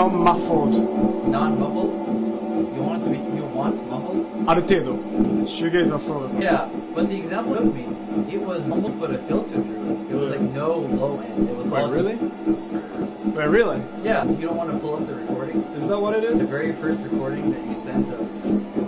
non-muffled. Non-muffled? You want muffled? ある程度。シューゲイザーそうだから。 Yeah, but the example took me, it was muffled but a filter through it. It was like no low end. It was all really? Just... Wait, really? Yeah, you don't want to pull up the recording? Is that what it is? The very first recording that you sent of